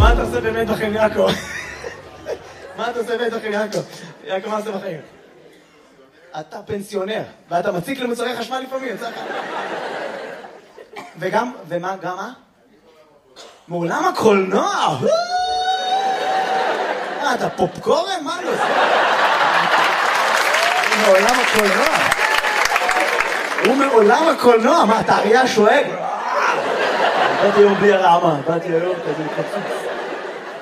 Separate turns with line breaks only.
מה אתה עושה באמת בחיים, יעקב? מה אתה עושה באמת בחיים, יעקב? יעקב, מה עושה בחיים? אתה פנסיונר, ואתה מציק למוצרי חשמל לפעמים, יצא לך. וגם, ומה, גם מה? מעולם הקולנוע! אתה פופקורן? מה לא עושה? מעולם הקולנוע. הוא מעולם הקולנוע, מה, אתה אריה השואג? באתי היום בלי הרעמה, באתי היום כזה חצוץ.